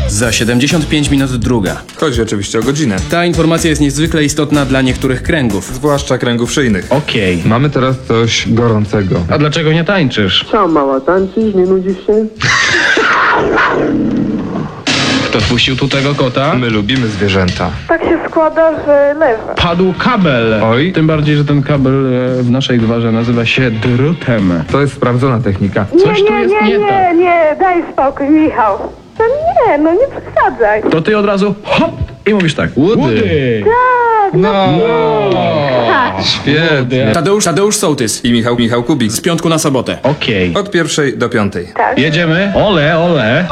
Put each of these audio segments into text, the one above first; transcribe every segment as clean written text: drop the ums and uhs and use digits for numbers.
Za 75 minut druga. Chodzi oczywiście o godzinę. Ta informacja jest niezwykle istotna dla niektórych kręgów. Zwłaszcza kręgów szyjnych. Okej. Mamy teraz coś gorącego. A dlaczego nie tańczysz? Co, mała, tańczysz? Nie nudzisz się? Kto wpuścił tu tego kota? My lubimy zwierzęta. Tak się składa, że leży. Padł kabel. Oj. Tym bardziej, że ten kabel w naszej gwarze nazywa się drutem. To jest sprawdzona technika. Coś tu jest nie tak. nie, daj spokój, Michał. No nie przesadzaj. To ty od razu hop i mówisz tak. Woody. No, świetnie. Tadeusz Sołtys. I Michał Kubik. Z piątku na sobotę. Okej. Od 1 do 5. Jedziemy. Ole, ole.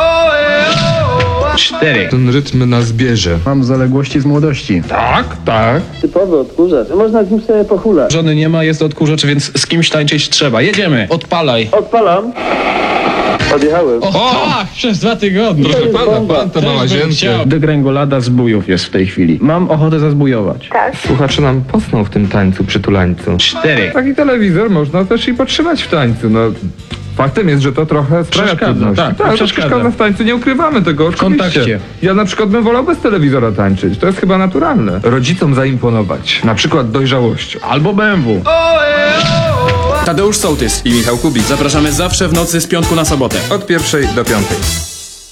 4. Ten rytm nas bierze. Mam zaległości z młodości. Tak. Typowy odkurzacz. Można z nim sobie pochulać. Żony nie ma, jest odkurzacz, więc z kimś tańczyć trzeba. Jedziemy. Odpalaj. Odpalam. Odjechałem. Tak, przez 2 tygodnie. To jest bomba. Pan to ma łazienkę. Degrengolada zbójów jest w tej chwili. Mam ochotę zazbujować. Słuchacze nam posną w tym tańcu, przytulańcu. 4. Taki telewizor można też i podtrzymać w tańcu. No, faktem jest, że to trochę sprawia Przeszkadza, trudności. tak, to przeszkadza w tańcu, nie ukrywamy tego oczywiście. kontakcie. Ja na przykład bym wolał bez telewizora tańczyć. To jest chyba naturalne. Rodzicom zaimponować. Na przykład dojrzałością. Albo BMW. Tadeusz Sołtys I Michał Kubik. Zapraszamy zawsze w nocy z piątku na sobotę. Od 1 do 5.